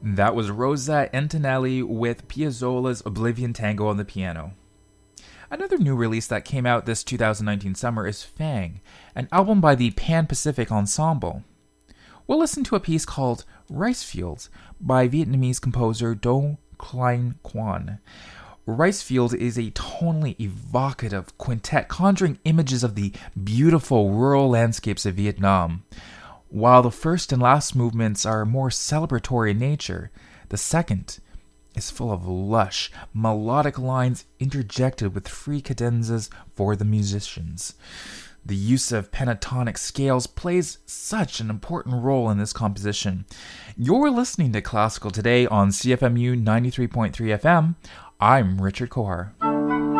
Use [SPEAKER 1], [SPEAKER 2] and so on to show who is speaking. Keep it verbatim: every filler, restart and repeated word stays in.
[SPEAKER 1] That was Rosa Antonelli with Piazzolla's Oblivion Tango on the piano. Another new release that came out this two thousand nineteen summer is Fang, an album by the Pan Pacific Ensemble. We'll listen to a piece called Rice Fields by Vietnamese composer Do Klein Quan. Rice Field is a tonally evocative quintet conjuring images of the beautiful rural landscapes of Vietnam. While the first and last movements are more celebratory in nature, the second is full of lush, melodic lines interjected with free cadenzas for the musicians. The use of pentatonic scales plays such an important role in this composition. You're listening to Classical Today on C F M U ninety-three point three F M. I'm Richard Kohar.